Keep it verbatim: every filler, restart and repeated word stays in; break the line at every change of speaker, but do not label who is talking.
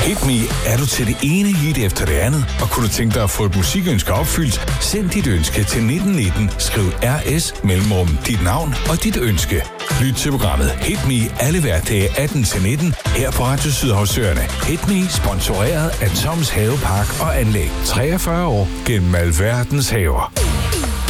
Hit Me, er du til det ene hit efter det andet, og kunne du tænke dig at få et musikønske opfyldt? Send dit ønske til nitten nitten, skriv R S mellemrum dit navn og dit ønske. Lyt til programmet Hit Me alle hverdage atten til nitten her på Radio Sydhavsøerne. Hit Me sponsoreret af Toms Havepark og Anlæg. treogfyrre år gennem alverdens haver.